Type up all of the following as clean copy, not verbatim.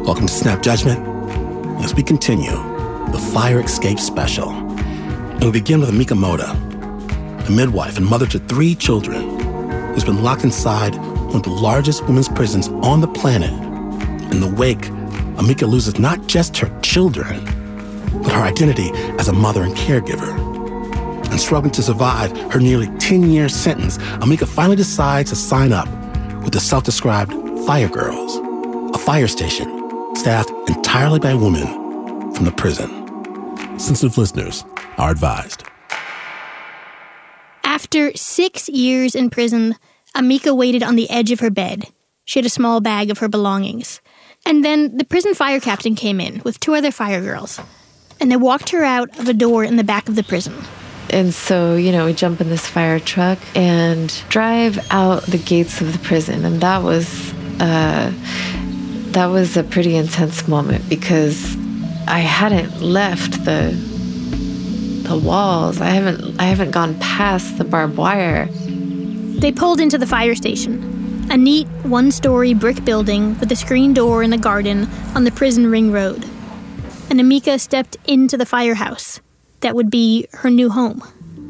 Welcome to Snap Judgment. As we continue the Fire Escape Special, and we begin with Amika Moda, a midwife and mother to 3 children who's been locked inside one of the largest women's prisons on the planet. In the wake, Amika loses not just her children, but her identity as a mother and caregiver. And struggling to survive her nearly 10-year sentence, Amika finally decides to sign up with the self-described Fire Girls, a fire station staffed entirely by women from the prison. Sensitive listeners are advised. After 6 years in prison, Amika waited on the edge of her bed. She had a small bag of her belongings. And then the prison fire captain came in with 2 other fire girls, and they walked her out of a door in the back of the prison. And so, we jump in this fire truck and drive out the gates of the prison. And that was a pretty intense moment because I hadn't left the walls. I haven't gone past the barbed wire. They pulled into the fire station, a neat 1-story brick building with a screen door in a garden on the prison ring road. And Amika stepped into the firehouse. That would be her new home.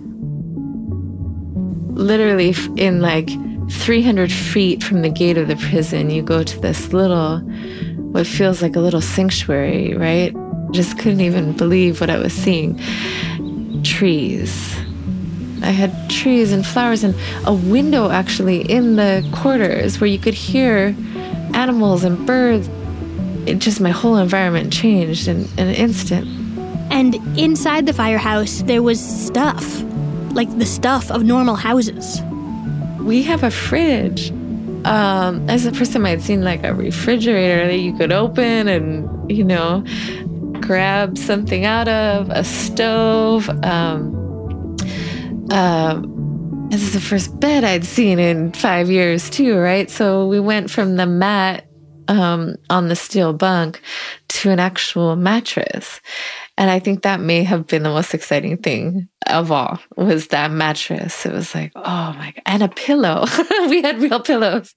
Literally in 300 feet from the gate of the prison, you go to this what feels like a little sanctuary, right? Just couldn't even believe what I was seeing. Trees. I had trees and flowers and a window actually in the quarters where you could hear animals and birds. My whole environment changed in an instant. And inside the firehouse, there was stuff, like the stuff of normal houses. We have a fridge. As the first time I'd seen a refrigerator that you could open and, grab something out of, a stove. This is the first bed I'd seen in 5 years too, right? So we went from the mat on the steel bunk to an actual mattress. And I think that may have been the most exciting thing of all, was that mattress. It was like, oh my God. And a pillow. We had real pillows.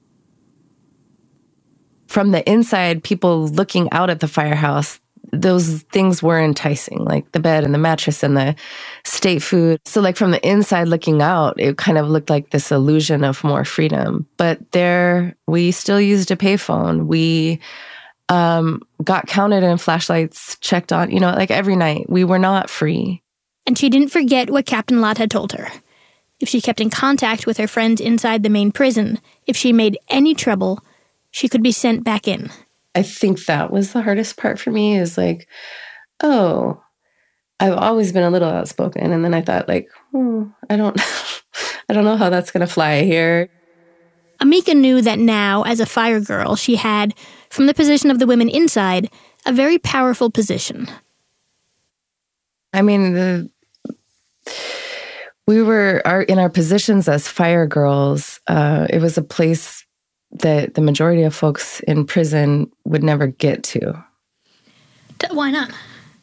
From the inside, people looking out at the firehouse, those things were enticing, like the bed and the mattress and the state food. So from the inside looking out, it kind of looked like this illusion of more freedom. But there, we still used a payphone. We got counted and flashlights checked on, every night. We were not free. And she didn't forget what Captain Lott had told her. If she kept in contact with her friends inside the main prison, if she made any trouble, she could be sent back in. I think that was the hardest part for me is I've always been a little outspoken. And then I thought I don't know how that's going to fly here. Amika knew that now, as a fire girl, she had, from the position of the women inside, a very powerful position. I mean, we were in our positions as fire girls. It was a place that the majority of folks in prison would never get to. Why not?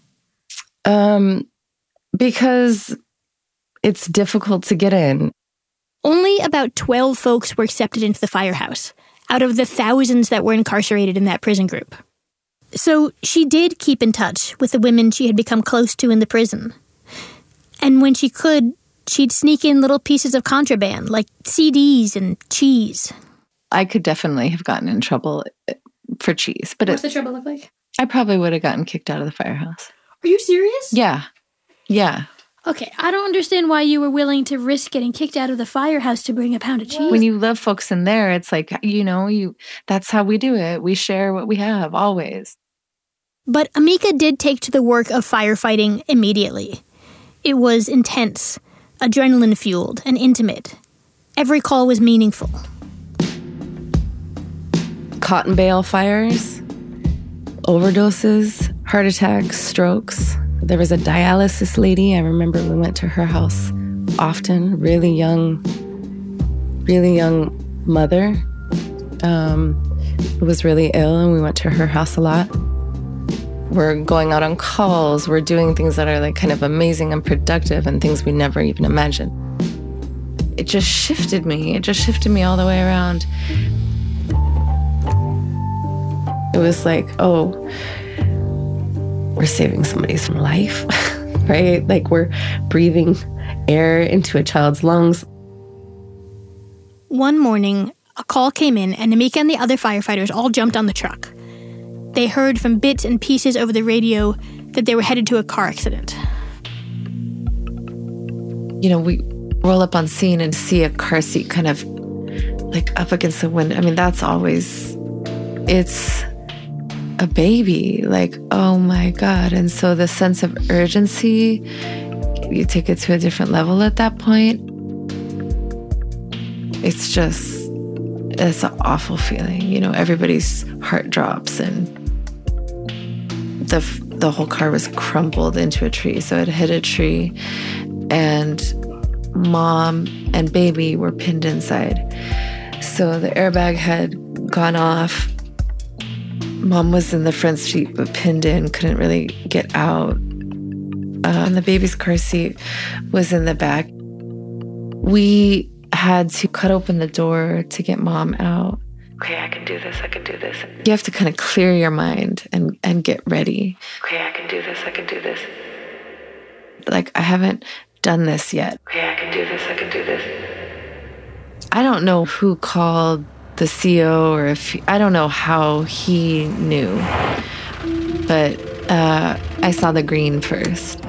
Because it's difficult to get in. Only about 12 folks were accepted into the firehouse, out of the thousands that were incarcerated in that prison group. So she did keep in touch with the women she had become close to in the prison. And when she could, she'd sneak in little pieces of contraband, like CDs and cheese. I could definitely have gotten in trouble for cheese. But what's the trouble look like? I probably would have gotten kicked out of the firehouse. Are you serious? Yeah. Okay, I don't understand why you were willing to risk getting kicked out of the firehouse to bring a pound of cheese. When you love folks in there, it's that's how we do it. We share what we have, always. But Amika did take to the work of firefighting immediately. It was intense, adrenaline-fueled, and intimate. Every call was meaningful. Cotton bale fires, overdoses, heart attacks, strokes. There was a dialysis lady. I remember we went to her house often, really young mother who was really ill, and we went to her house a lot. We're going out on calls. We're doing things that are kind of amazing and productive and things we never even imagined. It just shifted me. It just shifted me all the way around. It was like, oh, we're saving somebody's life, right? Like we're breathing air into a child's lungs. One morning, a call came in and Amika and the other firefighters all jumped on the truck. They heard from bits and pieces over the radio that they were headed to a car accident. You know, we roll up on scene and see a car seat kind of like up against the window. I mean, that's always, it's a baby. Like, oh my God. And so the sense of urgency, you take it to a different level at that point. It's just, it's an awful feeling. You know, everybody's heart drops and the whole car was crumpled into a tree. So it hit a tree and mom and baby were pinned inside. So the airbag had gone off. Mom was in the front seat, but pinned in, couldn't really get out. And the baby's car seat was in the back. We had to cut open the door to get mom out. Okay, I can do this, I can do this. You have to kind of clear your mind and get ready. Okay, I can do this, I can do this. Like, I haven't done this yet. Okay, I can do this, I can do this. I don't know who called the CO or I don't know how he knew, but I saw the green first.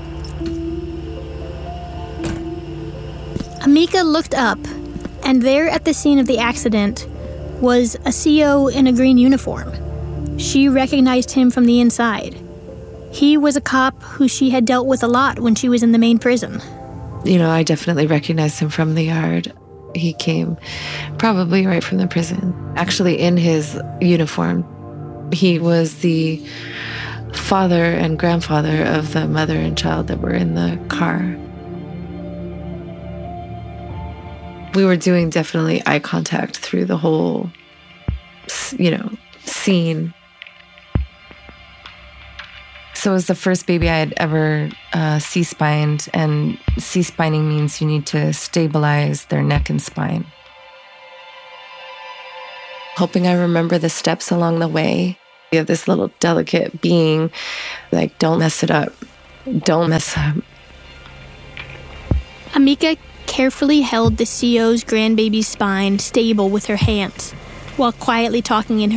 Amika looked up, and there at the scene of the accident was a CO in a green uniform. She recognized him from the inside. He was a cop who she had dealt with a lot when she was in the main prison. You know, I definitely recognized him from the yard. He came probably right from the prison. Actually, in his uniform, he was the father and grandfather of the mother and child that were in the car. We were doing definitely eye contact through the whole, you know, scene. So it was the first baby I had ever C-spined, and C-spining means you need to stabilize their neck and spine. Hoping I remember the steps along the way. You have this little delicate being, like, don't mess it up. Don't mess up. Amika carefully held the CO's grandbaby's spine stable with her hands, while quietly talking in